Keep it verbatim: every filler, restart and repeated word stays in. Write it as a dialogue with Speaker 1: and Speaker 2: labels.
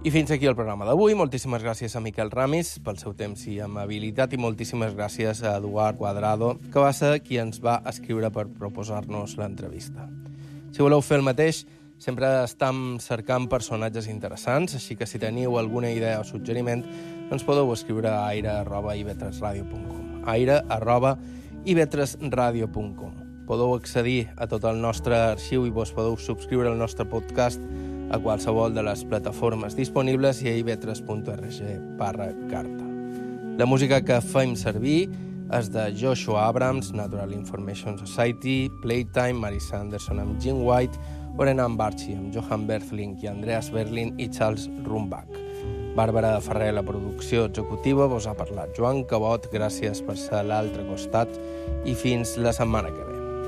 Speaker 1: I fins aquí el programa d'avui. Moltíssimes gràcies a Miquel Ramis pel seu temps i amabilitat i moltíssimes gràcies a Eduard Cuadrado, que va ser qui ens va escriure per proposar-nos l'entrevista. Si voleu fer el mateix, sempre estem cercant personatges interessants, així que si teniu alguna idea o suggeriment, ens podeu escriure a aire arroba i ve tres ràdio punt com. aire arroba i ve tres ràdio punt com. Podeu accedir a tot el nostre arxiu i vos podeu subscriure al nostre podcast a qualsevol de les plataformes disponibles i a i ve tres punt org barra carta. La música que fem servir és de Joshua Abrams, Natural Information Society, Playtime, Mary Sanderson amb Jim White, Orenan Barchi amb Johan Berthling i Andreas Berlin i Charles Rumbach. Bàrbara Ferrer, la producció executiva, vos ha parlat Joan Cabot, gràcies per ser a l'altre costat i fins la setmana que ve.